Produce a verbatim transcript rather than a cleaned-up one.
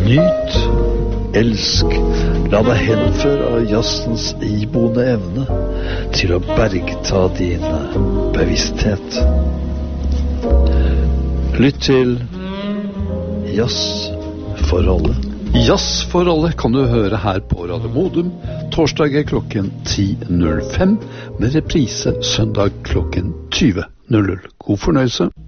Nyt, elsk, la deg henføre av jazzens iboende evne til å bergta din bevissthet. Lytt til Jazzforholdet. Jazzforholdet kan du høre her på Radio Modum torsdager klokken ti null fem med reprise søndag klokken tyve null null. God fornøyelse.